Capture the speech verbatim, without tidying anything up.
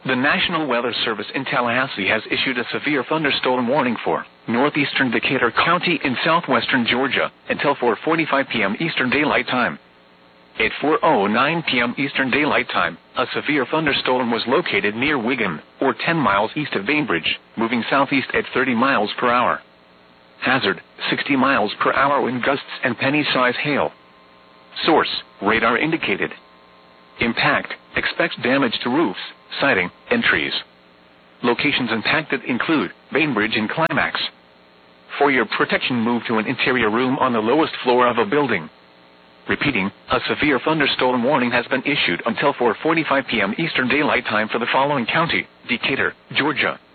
The National Weather Service in Tallahassee has issued a severe thunderstorm warning for northeastern Decatur County in southwestern Georgia until four forty-five p m Eastern Daylight Time. At four oh nine p m Eastern Daylight Time, a severe thunderstorm was located near Wigan, or ten miles east of Bainbridge, moving southeast at thirty miles per hour. Hazard, sixty miles per hour wind gusts and penny-size hail. Source, radar indicated. Impact, expects damage to roofs, siding, and trees. Locations impacted include Bainbridge and Climax. For your protection, move to an interior room on the lowest floor of a building. Repeating, a severe thunderstorm warning has been issued until four forty-five p m Eastern Daylight Time for the following county: Decatur, Georgia,